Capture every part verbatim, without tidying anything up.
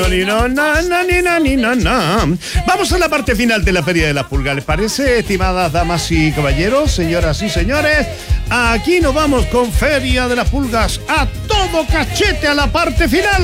ni no, na, na, ni na, ni na, na. Vamos a la parte final de la Feria de las Pulgas, ¿les parece, estimadas damas y caballeros, señoras y señores? Aquí nos vamos con Feria de las Pulgas a todo cachete a la parte final.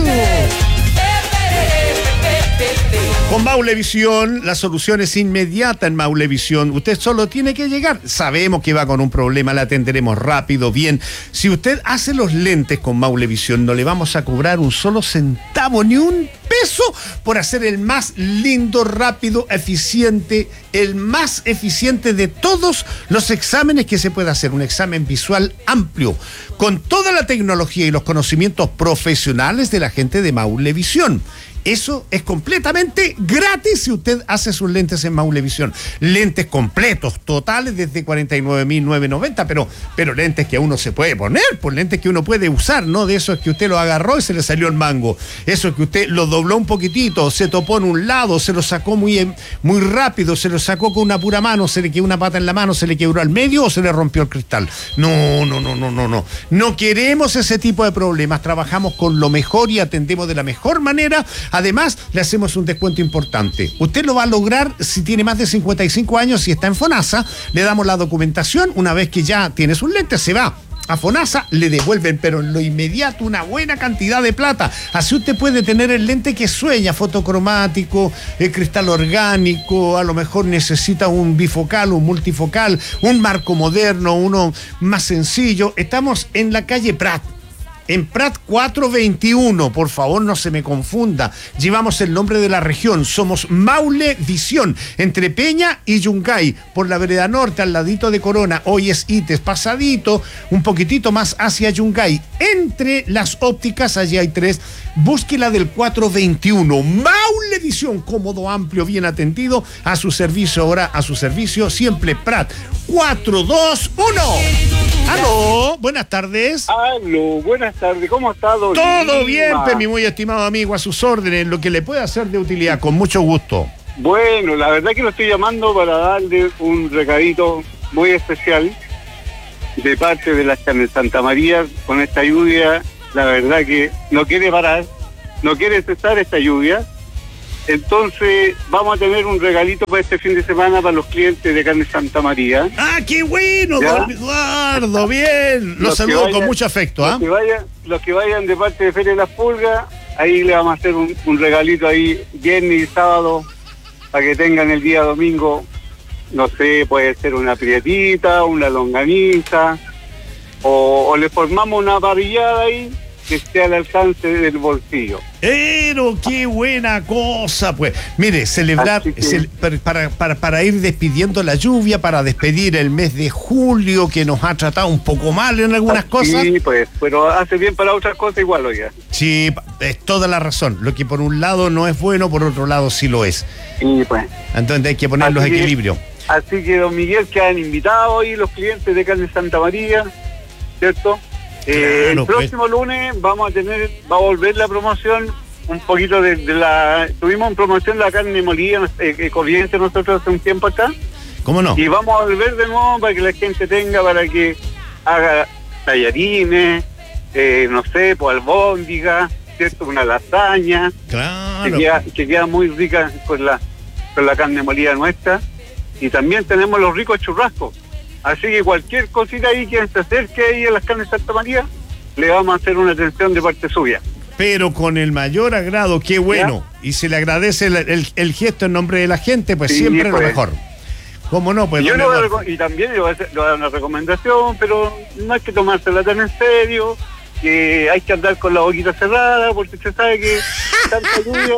Con Maulevisión, la solución es inmediata en Maulevisión. Usted solo tiene que llegar. Sabemos que va con un problema, la atenderemos rápido, bien. Si usted hace los lentes con Maulevisión, no le vamos a cobrar un solo centavo, ni un peso, por hacer el más lindo, rápido, eficiente, el más eficiente de todos los exámenes que se puede hacer. Un examen visual amplio, con toda la tecnología y los conocimientos profesionales de la gente de Maulevisión. Eso es completamente gratis si usted hace sus lentes en Maulevisión. Lentes completos, totales, desde cuarenta y nueve mil novecientos noventa, pero, pero lentes que uno se puede poner, pues lentes que uno puede usar, no de esos que usted lo agarró y se le salió el mango. Eso que usted lo dobló un poquitito, se topó en un lado, se lo sacó muy, muy rápido, se lo sacó con una pura mano, se le quedó una pata en la mano, se le quebró al medio o se le rompió el cristal. No, no, no, no, no, no. No queremos ese tipo de problemas. Trabajamos con lo mejor y atendemos de la mejor manera. Además, le hacemos un descuento importante. Usted lo va a lograr si tiene más de cincuenta y cinco años y está en FONASA. Le damos la documentación. Una vez que ya tiene sus lentes, se va a FONASA, le devuelven, pero en lo inmediato, una buena cantidad de plata. Así usted puede tener el lente que sueña, fotocromático, el cristal orgánico, a lo mejor necesita un bifocal, un multifocal, un marco moderno, uno más sencillo. Estamos en la calle Prat. En Prat cuatrocientos veintiuno, por favor no se me confunda. Llevamos el nombre de la región. Somos Maulevisión, entre Peña y Yungay, por la vereda norte, al ladito de Corona. Hoy es Ites, pasadito, un poquitito más hacia Yungay. Entre las ópticas, allí hay tres. Búsquela del cuatrocientos veintiuno. Maulevisión, cómodo, amplio, bien atendido. A su servicio, ahora a su servicio, siempre Prat. cuatro dos uno. Aló, buenas tardes. Aló, buenas tardes, ¿cómo ha estado? Todo bien, pe, mi muy estimado amigo, a sus órdenes, lo que le pueda ser de utilidad, con mucho gusto. Bueno, la verdad que lo estoy llamando para darle un recadito muy especial de parte de las Carnes Santa María. Con esta lluvia, la verdad que no quiere parar, no quiere cesar esta lluvia. Entonces vamos a tener un regalito para este fin de semana para los clientes de Carnes Santa María. ¡Ah, qué bueno, ¿Ya? don Eduardo! Bien, los saludo vayan, con mucho afecto. Los, ¿eh? que vayan, los que vayan de parte de Feria de las Pulgas, ahí le vamos a hacer un, un regalito ahí viernes y sábado para que tengan el día domingo, no sé, puede ser una prietita, una longaniza, o, o le formamos una parrillada ahí que esté al alcance del bolsillo. Pero qué buena cosa, pues. Mire, celebrar que... ce, para, para, para ir despidiendo la lluvia, para despedir el mes de julio, que nos ha tratado un poco mal en algunas sí, cosas. Sí, pues, pero hace bien para otras cosas igual, oiga. Sí, es toda la razón. Lo que por un lado no es bueno, por otro lado sí lo es. Sí, pues. Entonces hay que poner los equilibrios. Así que, don Miguel, que han invitado hoy los clientes de Carne Santa María, ¿cierto? Eh, claro, el próximo pues. lunes vamos a tener, va a volver la promoción, un poquito de, de la... Tuvimos en promoción la carne molida, eh, corriente nosotros hace un tiempo acá. ¿Cómo no? Y vamos a volver de nuevo para que la gente tenga, para que haga tallarines, eh, no sé, pues albóndiga, ¿cierto? Una lasaña. Claro. Que queda, que queda muy rica con la, con la carne molida nuestra. Y también tenemos los ricos churrascos. Así que cualquier cosita ahí que se acerque ahí a las Carnes Santa María, le vamos a hacer una atención de parte suya. Pero con el mayor agrado, qué bueno. ¿Ya? Y se le agradece el, el, el gesto en nombre de la gente, pues sí, siempre pues. Lo mejor. ¿Cómo no? Pues yo lo, y también le voy a dar una recomendación, pero no hay que tomársela tan en serio, que hay que andar con la boquita cerrada, porque usted sabe que tanta lluvia...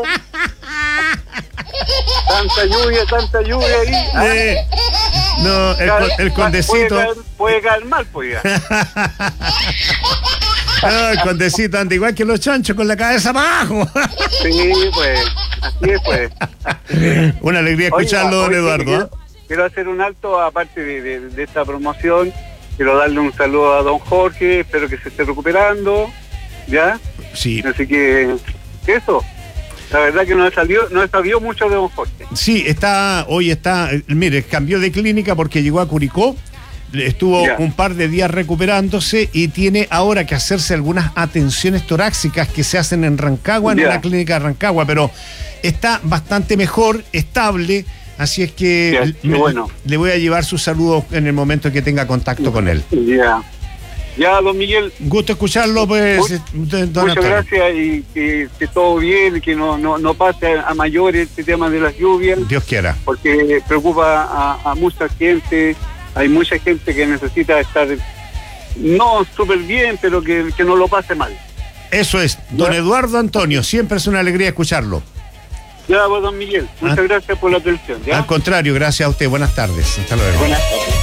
Tanta lluvia, tanta lluvia ahí. ¿Ah? Eh, no, el, Cal, el condecito. Puede caer, puede caer mal, pues ya. No, el condecito anda igual que los chanchos con la cabeza abajo. Sí, pues. Así es, pues. Una alegría escucharlo, oiga, don Eduardo. Quiero, ¿eh? quiero hacer un alto, aparte de, de, de esta promoción. Quiero darle un saludo a don Jorge. Espero que se esté recuperando. ¿Ya? Sí. Así que, eso. La verdad que no he salido, no he sabido mucho de don Jorge. Sí, está, hoy está, mire, cambió de clínica porque llegó a Curicó, Estuvo Ya. un par de días recuperándose y tiene ahora que hacerse algunas atenciones torácicas que se hacen en Rancagua, en Ya. una clínica de Rancagua, pero está bastante mejor, estable, así es que Ya, le, qué bueno. le voy a llevar sus saludos en el momento que tenga contacto con él. Ya. Ya, don Miguel, Gusto escucharlo, pues, Mu- don muchas Antonio. gracias y que, que todo bien, que no, no, no pase a mayores este tema de las lluvias, Dios quiera. porque preocupa a, a mucha gente. Hay mucha gente que necesita estar, no súper bien, pero que, que no lo pase mal. Eso es, don Ya. Eduardo Antonio, siempre es una alegría escucharlo. Ya, pues, don Miguel, muchas Ah. gracias por la atención. ¿ya? Al contrario, gracias a usted, buenas tardes, hasta luego. Buenas tardes.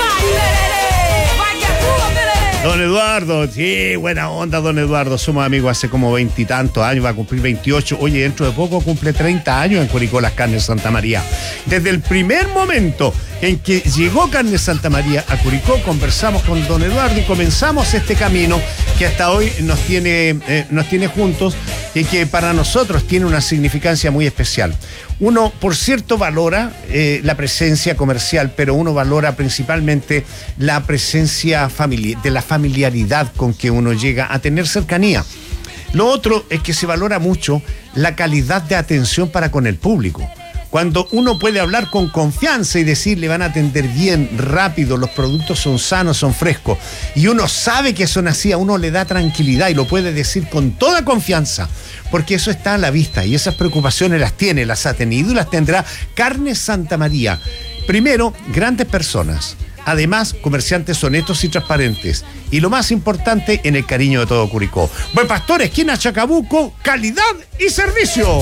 Don Eduardo, sí, buena onda, don Eduardo. Somos amigos hace como veintitantos años, va a cumplir veintiocho. Oye, dentro de poco cumple treinta años en Curicó Las Carnes Santa María. Desde el primer momento en que llegó Carnes Santa María a Curicó, conversamos con don Eduardo y comenzamos este camino que hasta hoy nos tiene, eh, nos tiene juntos y que para nosotros tiene una significancia muy especial. Uno, por cierto, valora eh, la presencia comercial, pero uno valora principalmente la presencia familiar, de la familiaridad con que uno llega a tener cercanía. Lo otro es que se valora mucho la calidad de atención para con el público. Cuando uno puede hablar con confianza y decir le van a atender bien, rápido, los productos son sanos, son frescos, y uno sabe que son así, a uno le da tranquilidad y lo puede decir con toda confianza, porque eso está a la vista y esas preocupaciones las tiene, las ha tenido y las tendrá Carnes Santa María. Primero, grandes personas. Además, comerciantes honestos y transparentes. Y lo más importante, en el cariño de todo Curicó. Buen Pastor, esquina Chacabuco, calidad y servicio.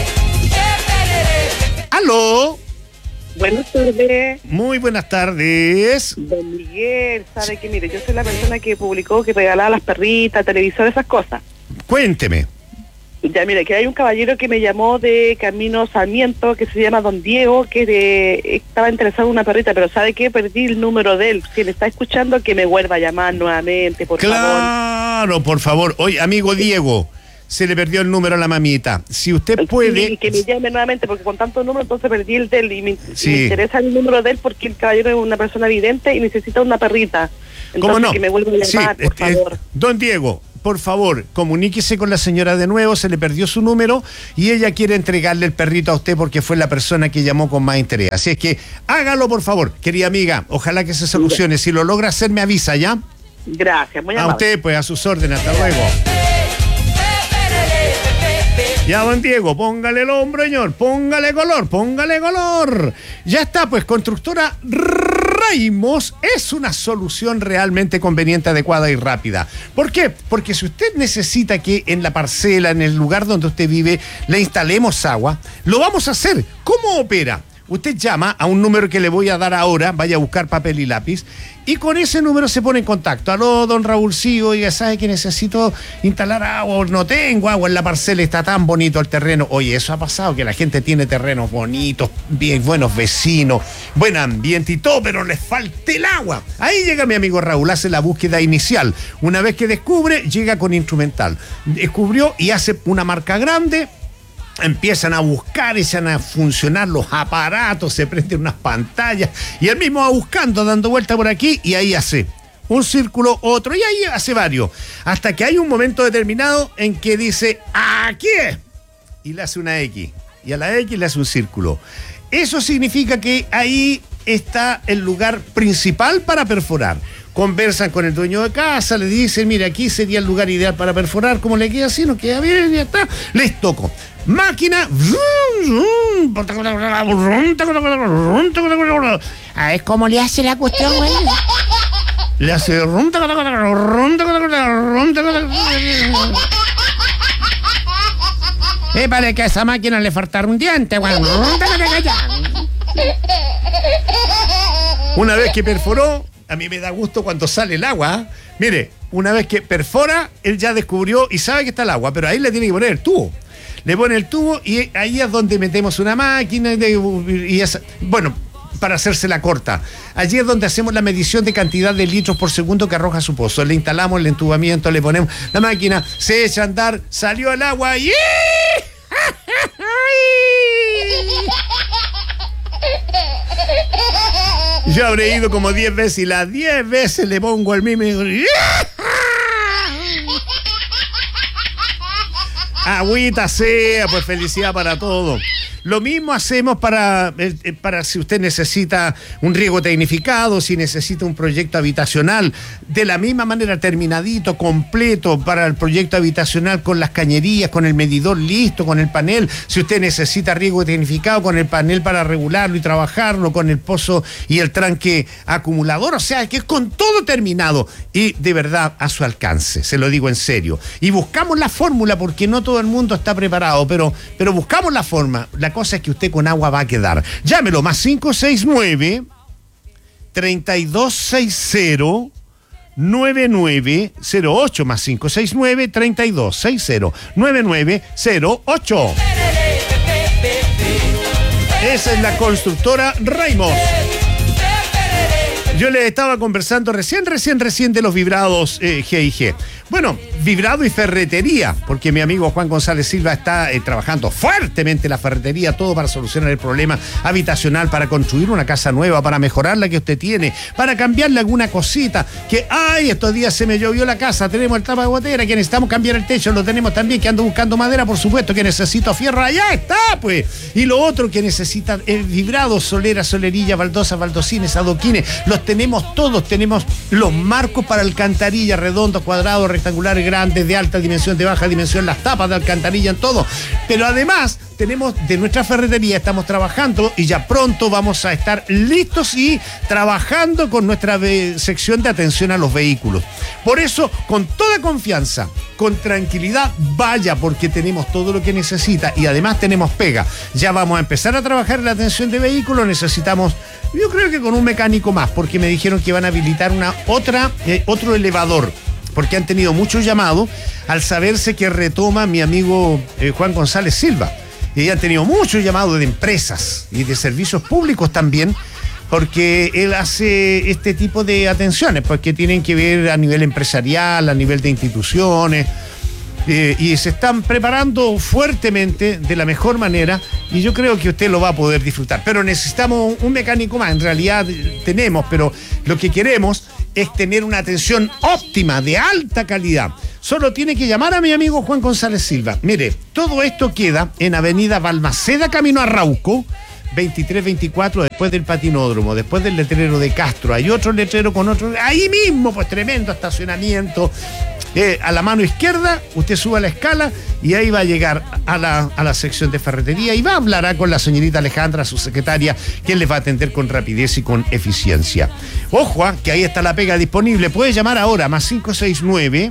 ¡Aló! Buenas tardes, Muy buenas tardes. don Miguel. Sabe que, mire, yo soy la persona que publicó que regalaba las perritas, televisor, esas cosas. Cuénteme. Ya, mire, que hay un caballero que me llamó de Camino Sarmiento, que se llama don Diego, que de, estaba interesado en una perrita, pero ¿sabe qué? Perdí el número de él. Si me está escuchando, que me vuelva a llamar nuevamente, por favor. Claro, por favor. Oye, amigo Diego, se le perdió el número a la mamita. Si usted puede... Sí, que me llame nuevamente, porque con tantos números, entonces perdí el de él, y me, Sí. me interesa el número de él, porque el caballero es una persona vidente y necesita una perrita. Entonces, ¿Cómo no? que me vuelva a llamar, Sí, por este, favor. don Diego, por favor, comuníquese con la señora de nuevo, se le perdió su número y ella quiere entregarle el perrito a usted porque fue la persona que llamó con más interés. Así es que hágalo, por favor, querida amiga. Ojalá que se solucione. Si lo logra hacer, me avisa, ¿ya? Gracias, muy A amable. usted, pues, a sus órdenes. Hasta luego. Ya, don Diego, póngale el hombro, señor. Póngale color, póngale color. Ya está, pues, constructora Raimos es una solución realmente conveniente, adecuada y rápida. ¿Por qué? Porque si usted necesita que en la parcela, en el lugar donde usted vive, le instalemos agua, lo vamos a hacer. ¿Cómo opera? Usted llama a un número que le voy a dar ahora, vaya a buscar papel y lápiz, y con ese número se pone en contacto. Aló, don Raúlcillo, ya sabe que necesito instalar agua, no tengo agua en la parcela, está tan bonito el terreno. Oye, eso ha pasado, que la gente tiene terrenos bonitos, bien buenos vecinos, buen ambiente y todo, pero les falta el agua. Ahí llega mi amigo Raúl, hace la búsqueda inicial. Una vez que descubre, llega con instrumental. Descubrió y hace una marca grande. Empiezan a buscar, empiezan a funcionar los aparatos, se prenden unas pantallas y él mismo va buscando, dando vuelta por aquí y ahí hace un círculo, otro y ahí hace varios. Hasta que hay un momento determinado en que dice, aquí es, y le hace una X y a la X le hace un círculo. Eso significa que ahí está el lugar principal para perforar. Conversan con el dueño de casa, le dicen, mira, aquí sería el lugar ideal para perforar, como le queda así, nos queda bien, ya está. Les toco. Máquina. A ver cómo le hace la cuestión, güey. Le hace. Eh, parece que a esa máquina le faltaron un diente, güey. Una vez que perforó, a mí me da gusto cuando sale el agua. Mire, una vez que perfora, él ya descubrió y sabe que está el agua, pero ahí le tiene que poner el tubo. Le pone el tubo y ahí es donde metemos una máquina y esa, bueno, para hacerse la corta. Allí es donde hacemos la medición de cantidad de litros por segundo que arroja su pozo. Le instalamos el entubamiento, le ponemos la máquina, se echa a andar, salió el agua y... Yo habré ido como diez veces y las diez veces le pongo el mismo y digo, agüita sea, pues felicidad para todos. Lo mismo hacemos para, eh, para si usted necesita un riego tecnificado, si necesita un proyecto habitacional, de la misma manera terminadito, completo para el proyecto habitacional con las cañerías, con el medidor listo, con el panel. Si usted necesita riego tecnificado, con el panel para regularlo y trabajarlo, con el pozo y el tranque acumulador, o sea, que es con todo terminado y de verdad a su alcance, se lo digo en serio. Y buscamos la fórmula porque no todo el mundo está preparado, pero, pero buscamos la forma. La cosa es que usted con agua va a quedar. Llámelo, más cinco seis nueve, tres dos seis cero, nueve nueve cero ocho, más cinco seis nueve, tres dos seis cero, nueve nueve cero ocho. Esa es la constructora Raimos. Yo les estaba conversando recién, recién, recién de los vibrados eh, G I G. Bueno, vibrado y ferretería, porque mi amigo Juan González Silva está eh, trabajando fuertemente en la ferretería, todo para solucionar el problema habitacional, para construir una casa nueva, para mejorar la que usted tiene, para cambiarle alguna cosita, que, ay, estos días se me llovió la casa, tenemos el tapa de gotera, que necesitamos cambiar el techo, lo tenemos también, que ando buscando madera, por supuesto, que necesito fierro, allá está, pues. Y lo otro que necesita el vibrado, solera, solerilla, baldosas, baldocines, adoquines, los tenemos todos, tenemos los marcos para alcantarilla, redondos, cuadrados, rectangulares, grandes, de alta dimensión, de baja dimensión, las tapas de alcantarilla, en todo. Pero además tenemos de nuestra ferretería, estamos trabajando y ya pronto vamos a estar listos y trabajando con nuestra ve- sección de atención a los vehículos. Por eso, con toda confianza, con tranquilidad, vaya, porque tenemos todo lo que necesita y además tenemos pega. Ya vamos a empezar a trabajar en la atención de vehículos, necesitamos, yo creo que con un mecánico más, porque me dijeron que van a habilitar una otra, eh, otro elevador, porque han tenido muchos llamados al saberse que retoma mi amigo eh, Juan González Silva. Y han tenido muchos llamados de empresas y de servicios públicos también, porque él hace este tipo de atenciones, porque tienen que ver a nivel empresarial, a nivel de instituciones, eh, y se están preparando fuertemente de la mejor manera, y yo creo que usted lo va a poder disfrutar. Pero necesitamos un mecánico más, en realidad tenemos, pero lo que queremos es tener una atención óptima, de alta calidad. Solo tiene que llamar a mi amigo Juan González Silva. Mire, todo esto queda en Avenida Balmaceda, camino a Rauco, veintitrés veinticuatro, después del patinódromo, después del letrero de Castro. Hay otro letrero con otro, ahí mismo, pues tremendo estacionamiento. Eh, a la mano izquierda, usted sube a la escala y ahí va a llegar a la, a la sección de ferretería y va a hablar con la señorita Alejandra, su secretaria, quien les va a atender con rapidez y con eficiencia. Ojo, ah, que ahí está la pega disponible. Puede llamar ahora, más cinco seis nueve,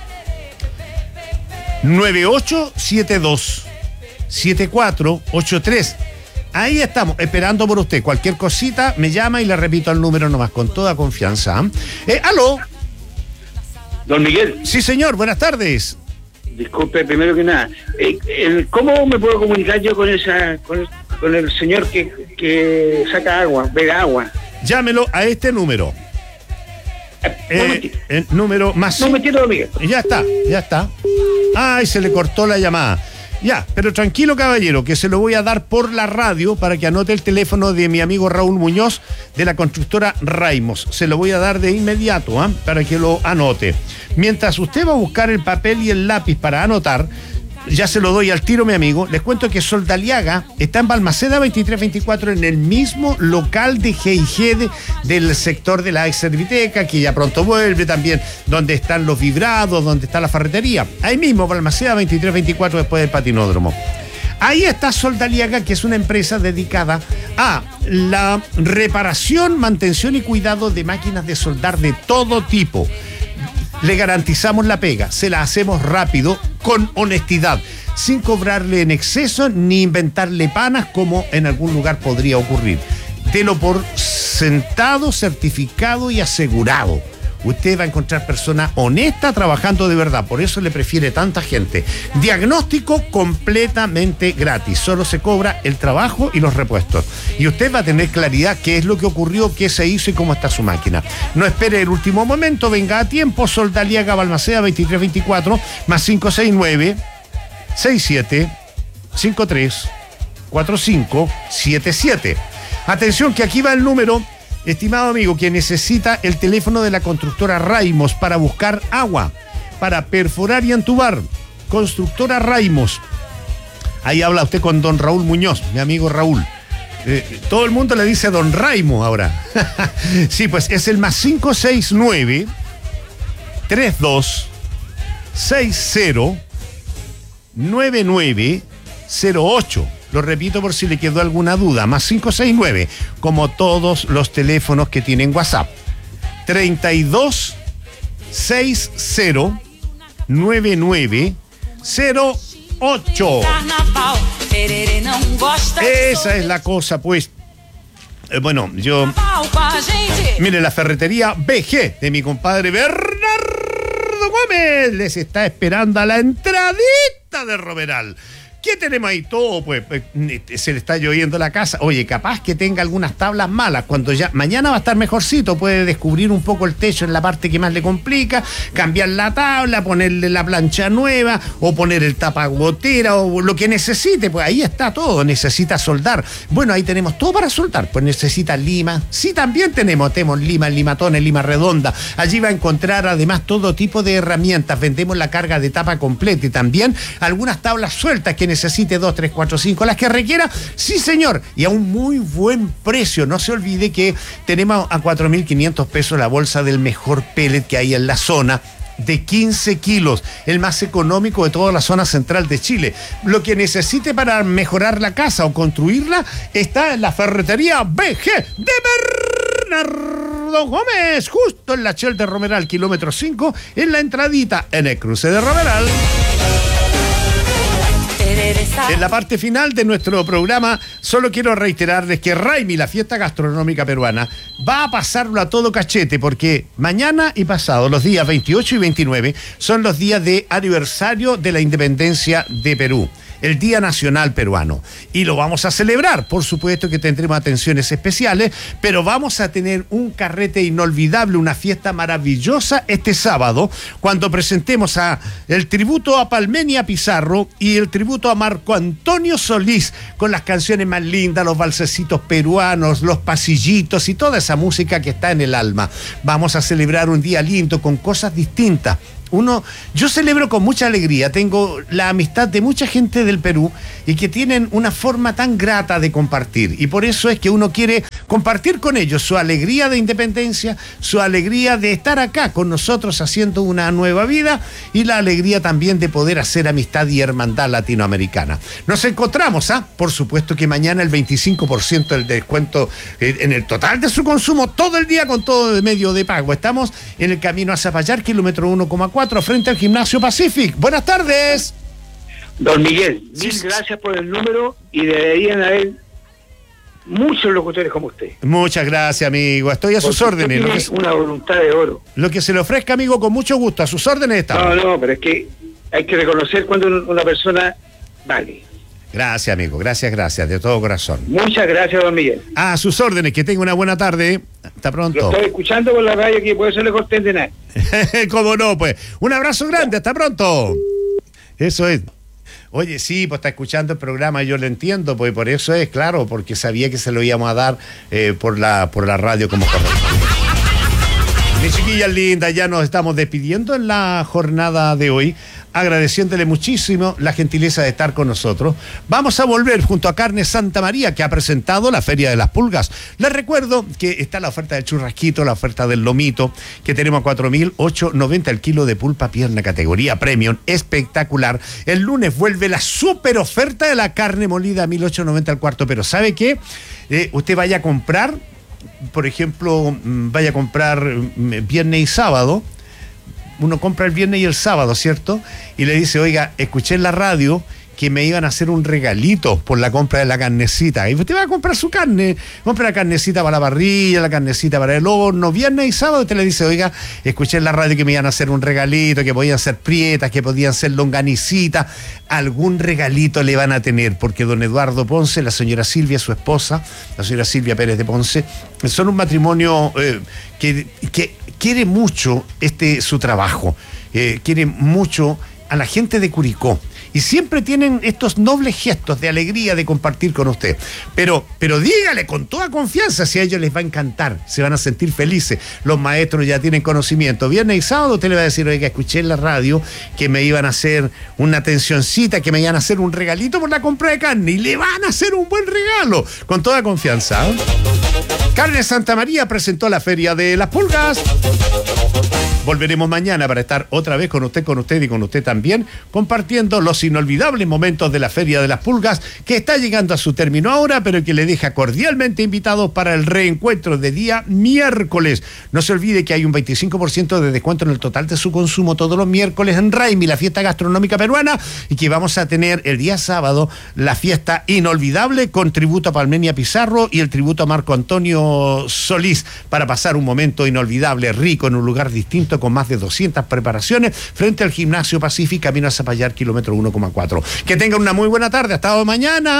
nueve ocho siete dos, siete cuatro ocho tres. Ahí estamos, esperando por usted. Cualquier cosita, me llama y le repito el número nomás, con toda confianza. Eh, ¿Aló? Don Miguel. Sí, señor, buenas tardes. Disculpe, primero que nada, eh, el, ¿cómo me puedo comunicar yo con esa con el, con el señor que, que saca agua, vega agua? Llámelo a este número. Eh, el número más... No me entiendo, don Miguel. Ya está, ya está. Ay, se le cortó la llamada. Ya, pero tranquilo, caballero, que se lo voy a dar por la radio para que anote el teléfono de mi amigo Raúl Muñoz de la constructora Raimos. Se lo voy a dar de inmediato, ¿eh? Para que lo anote. Mientras usted va a buscar el papel y el lápiz para anotar, ya se lo doy al tiro, mi amigo. Les cuento que Soldaliaga está en Balmaceda veintitrés veinticuatro, en el mismo local de G I G de, del sector de la ex Serviteca, que ya pronto vuelve también, donde están los vibrados, donde está la ferretería. Ahí mismo, Balmaceda veintitrés veinticuatro, después del patinódromo. Ahí está Soldaliaga, que es una empresa dedicada a la reparación, mantención y cuidado de máquinas de soldar de todo tipo. Le garantizamos la pega, se la hacemos rápido, con honestidad, sin cobrarle en exceso ni inventarle panas como en algún lugar podría ocurrir. Delo por sentado, certificado y asegurado. Usted va a encontrar personas honestas trabajando de verdad, por eso le prefiere tanta gente. Diagnóstico completamente gratis, solo se cobra el trabajo y los repuestos. Y usted va a tener claridad qué es lo que ocurrió, qué se hizo y cómo está su máquina. No espere el último momento, venga a tiempo. Soldaliaga Balmaceda veintitrés veinticuatro, más cinco seis nueve, seis siete, cinco tres, cuatro cinco siete siete. Atención, que aquí va el número. estimado amigo, que necesita el teléfono de la constructora Raimos para buscar agua, para perforar y entubar. Constructora Raimos. Ahí habla usted con don Raúl Muñoz, mi amigo Raúl. Eh, todo el mundo le dice don Raimo ahora. Sí, pues es el más cinco seis nueve, tres dos seis cero, nueve nueve cero ocho. Lo repito por si le quedó alguna duda. Más cinco seis nueve, como todos los teléfonos que tienen WhatsApp. treinta y dos sesenta, nueve nueve cero ocho. Esa es la cosa, pues. Eh, bueno, yo... Mire, la ferretería B G de mi compadre Bernardo Gómez les está esperando a la entradita de Romeral. ¿Qué tenemos ahí? Todo, pues, se le está lloviendo la casa. Oye, capaz que tenga algunas tablas malas. Cuando ya mañana va a estar mejorcito, puede descubrir un poco el techo en la parte que más le complica, cambiar la tabla, ponerle la plancha nueva, o poner el tapagotera, o lo que necesite. Pues ahí está todo. Necesita soldar. Bueno, ahí tenemos todo para soldar. Pues necesita lima. Sí, también tenemos. Tenemos lima, limatones, lima redonda. Allí va a encontrar además todo tipo de herramientas. Vendemos la carga de tapa completa y también algunas tablas sueltas que necesite dos, tres, cuatro, cinco, las que requiera, sí señor, y a un muy buen precio. No se olvide que tenemos a cuatro mil quinientos pesos la bolsa del mejor pellet que hay en la zona, de quince kilos, el más económico de toda la zona central de Chile. Lo que necesite para mejorar la casa o construirla está en la ferretería B G de Bernardo Gómez, justo en la Shell de Romeral, kilómetro cinco, en la entradita, en el cruce de Romeral. En la parte final de nuestro programa, solo quiero reiterarles que Raimi, la fiesta gastronómica peruana, va a pasarlo a todo cachete, porque mañana y pasado, los días veintiocho y veintinueve, son los días de aniversario de la independencia de Perú, el Día Nacional Peruano. Y lo vamos a celebrar, por supuesto que tendremos atenciones especiales, pero vamos a tener un carrete inolvidable, una fiesta maravillosa este sábado, cuando presentemos a el tributo a Palmenia Pizarro y el tributo a Marco Antonio Solís, con las canciones más lindas, los valsecitos peruanos, los pasillitos y toda esa música que está en el alma. Vamos a celebrar un día lindo con cosas distintas. Uno, yo celebro con mucha alegría, tengo la amistad de mucha gente del Perú y que tienen una forma tan grata de compartir, y por eso es que uno quiere compartir con ellos su alegría de independencia, su alegría de estar acá con nosotros haciendo una nueva vida, y la alegría también de poder hacer amistad y hermandad latinoamericana. Nos encontramos, ¿ah? Por supuesto que mañana el veinticinco por ciento del descuento en el total de su consumo, todo el día con todo de medio de pago. Estamos en el camino a Zapallar, kilómetro uno coma cuatro, frente al Gimnasio Pacific. Buenas tardes. Don Miguel, Sí, mil sí. gracias por el número, y deberían haber muchos locutores como usted. Muchas gracias, amigo. Estoy a sus Porque usted órdenes. Lo tiene que, una voluntad de oro. lo que se le ofrezca, amigo, con mucho gusto. A sus órdenes estamos. No, no, pero es que hay que reconocer cuando una persona vale. Gracias, amigo. Gracias, gracias. De todo corazón. Muchas gracias, don Miguel. A sus órdenes. Que tenga una buena tarde. Hasta Lo pronto. estoy escuchando por la radio, que puede ser le corten de nada. ¿Cómo no, pues? Un abrazo grande. Hasta pronto. Eso es. Oye, sí, pues está escuchando el programa, yo lo entiendo, pues por eso es, claro, porque sabía que se lo íbamos a dar eh, por la por la radio como corresponde. Mis chiquillas lindas, ya nos estamos despidiendo en la jornada de hoy, agradeciéndole muchísimo la gentileza de estar con nosotros. Vamos a volver junto a Carnes Santa María, que ha presentado la Feria de las Pulgas. Les recuerdo que está la oferta del churrasquito, la oferta del lomito, que tenemos a cuatro mil ochocientos noventa el kilo de pulpa pierna, categoría premium, espectacular. El lunes vuelve la super oferta de la carne molida a mil ochocientos noventa el cuarto, pero ¿sabe qué? Eh, usted vaya a comprar, por ejemplo, vaya a comprar viernes y sábado, uno compra el viernes y el sábado, ¿cierto? Y le dice, oiga, escuché en la radio que me iban a hacer un regalito por la compra de la carnecita. Y usted va a comprar su carne, compra la carnecita para la parrilla, la carnecita para el horno, viernes y sábado, usted le dice, oiga, escuché en la radio que me iban a hacer un regalito, que podían ser prietas, que podían ser longanicitas. Algún regalito le van a tener, porque don Eduardo Ponce, la señora Silvia, su esposa, la señora Silvia Pérez de Ponce, son un matrimonio eh, que, que quiere mucho este su trabajo, eh, quiere mucho a la gente de Curicó. y siempre tienen estos nobles gestos de alegría de compartir con usted. Pero, pero dígale con toda confianza si a ellos les va a encantar, se van a sentir felices. Los maestros ya tienen conocimiento. Viernes y sábado usted le va a decir, oiga, escuché en la radio que me iban a hacer una atencioncita, que me iban a hacer un regalito por la compra de carne, y le van a hacer un buen regalo, con toda confianza. Carne Santa María presentó la Feria de las Pulgas. Volveremos mañana para estar otra vez con usted, con usted y con usted también, compartiendo los inolvidables momentos de la Feria de las Pulgas, que está llegando a su término ahora, pero que le deja cordialmente invitados para el reencuentro de día miércoles. No se olvide que hay un veinticinco por ciento de descuento en el total de su consumo todos los miércoles en Raimi, la fiesta gastronómica peruana, y que vamos a tener el día sábado la fiesta inolvidable con tributo a Palmenia Pizarro y el tributo a Marco Antonio Solís, para pasar un momento inolvidable, rico, en un lugar distinto, con más de doscientas preparaciones, frente al Gimnasio Pacífico, camino a Zapallar, kilómetro uno coma cuatro. Que tengan una muy buena tarde, hasta mañana.